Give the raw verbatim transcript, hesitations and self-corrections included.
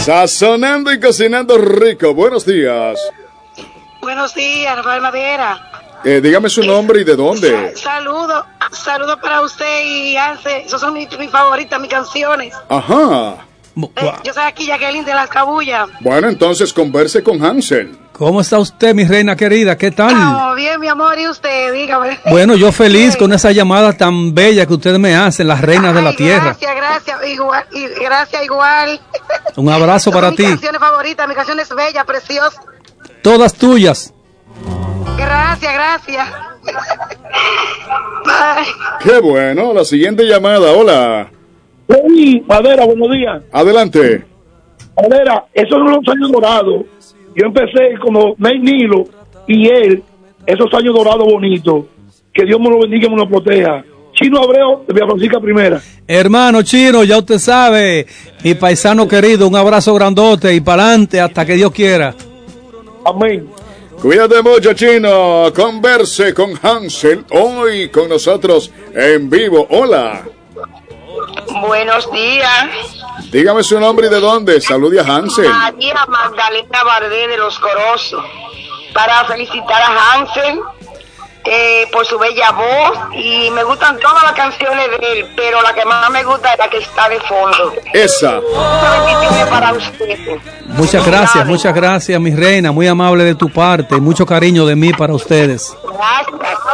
Sazonando y cocinando rico. Buenos días. Buenos días, Rafael Madera. Eh, dígame su nombre y de dónde. Saludos, saludos para usted y Arce. Esos son mis, mis favoritas, mis canciones. Ajá. Eh, yo soy aquí Jacqueline de Las Cabullas. Bueno, entonces converse con Hansel. ¿Cómo está usted, mi reina querida? ¿Qué tal? Oh, bien, mi amor, ¿y usted? Dígame. Bueno, yo feliz con esa llamada tan bella que ustedes me hacen, las reinas Ay, de la tierra. Gracias, gracias, igual, y gracias igual. Un abrazo para Son ti. Mis canciones favoritas, mis canciones bellas, preciosas. Todas tuyas. Gracias, gracias. Bye. Qué bueno. La siguiente llamada. Hola. Sí, Madera, buenos días. Adelante. Madera, esos son los años dorados. Yo empecé como Ney Nilo y él, esos años dorados bonitos. Que Dios me lo bendiga y me lo proteja. Chino Abreu, de Villa Francisca Primera. Hermano Chino, ya usted sabe, mi paisano querido, un abrazo grandote y para adelante hasta que Dios quiera. Amén. Cuídate mucho, Chino. Converse con Hansel. Hoy con nosotros en vivo. Hola. Buenos días. Dígame su nombre y de dónde. Salude a Hansel. María Magdalena Bardé de Los Corozos. Para felicitar a Hansel eh, por su bella voz. Y me gustan todas las canciones de él, pero la que más me gusta es la que está de fondo. Esa. Bendiciones para usted. Muchas gracias, muchas gracias, mi reina. Muy amable de tu parte. Mucho cariño de mí para ustedes. Gracias.